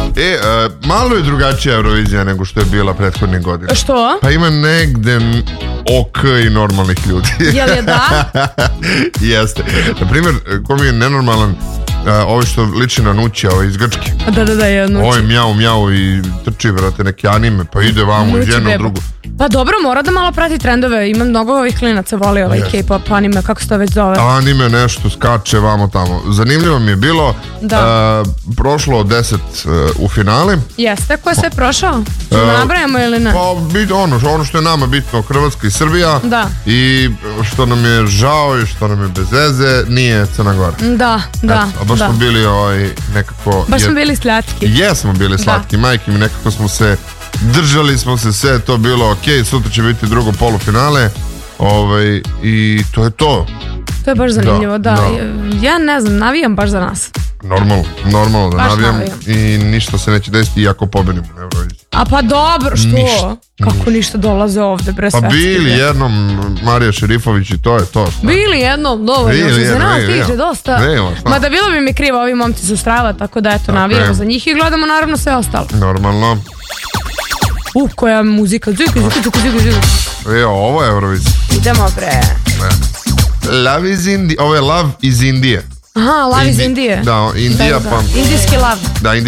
Malo je drugačija Eurovizija nego što je bila prethodnih godina. Što? Pa ima negde ok i normalnih ljudi. Jel je da? Jeste. Naprimjer, ko mi je nenormalan, ovo što liči na Nućija, ovo iz Grčke. Da, je Nući. Ovo je mjau i trči, vrate, neke anime, pa ide vamo iz jednu u drugu. Pa dobro, mora da malo prati trendove. Imam mnogo ovih klinaca, voli ovaj K-pop anime, kako se to već zove. Anime nešto skače vamo tamo. Zanimljivo mi je bilo, prošlo 10 u finale. Jeste, ko je sve prošao? Ćemo nabrajamo ili ne? Pa ono što je nama bitno, Hrvatska i Srbija. Da. I što nam je žao i što nam je bez veze, nije Crna Gora. Da. A baš smo bili nekako... Baš smo bili slatki. Jesmo bili slatki, majke mi, nekako smo se... Držali smo se, sve je to bilo ok, sutra će biti drugo polufinale i to je to. To je baš zanimljivo, da. Ja ne znam, navijam baš za nas. Normalno da navijam i ništa se neće desiti iako pobedimo na Euroviziji. A pa dobro, što? Ništa. Kako ništa dolaze ovde, bre svetski. Pa bili jednom Marija Šerifović i to je to. Bili jednom, dovoljno, za nas tiče dosta. Mada bilo bi mi krivo, ovi momci su strava, tako da eto, navijamo za njih i gledamo naravno sve ostalo. Normalno. Koja muzika, zuku. Ovo je Eurovizija. Idemo bre. Love is Indije, ovo je Love iz Indije. Aha, Love iz Indije. Da, Indija pa... Indijski love. Da, indijski